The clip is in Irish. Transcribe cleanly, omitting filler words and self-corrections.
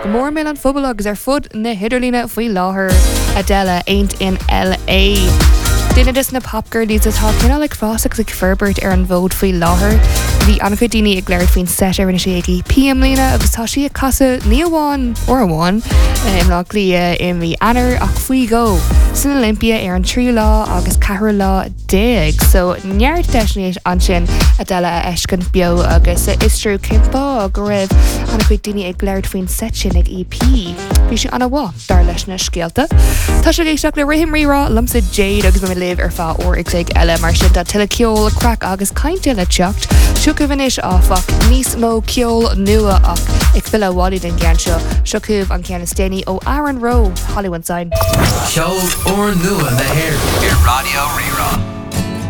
mór mé an fphobal agus ar fud na hiidirlína faoi láthair Adele ain't in LA. Duine dus na popgirlies atá cinna le fásach ag ferbert ar an bhód faoi láthair. Bhí annach daoine ag léir faoin set ar na sé ag PM lína agus tá si a casa ní amháin or amháin im lá glia in bhí anar ach faoi go. San Olympia ar an 3 lá agus 4 lá déag, so neart deisnéis an sin Adele a eiscin bio agus is trú cimpa go raibh annach daoine ag léir faoin set sin ag EP. Bhí si anna bhá dar leis na scéalta. Tá sé géisteach le rihim rírá lumsa Jade agus me live ar fá or ag eile mar sin tá tuile ceol crack agus cainte le teocht. Siúcah áfach níos mó ceol nua ach ag fila bhálaí den gceann seo. Siúcah an ceanna Steny ó Aaron Rowe, Hollywood Sign. Ceol or nua na hair. Ir Radio Rerá.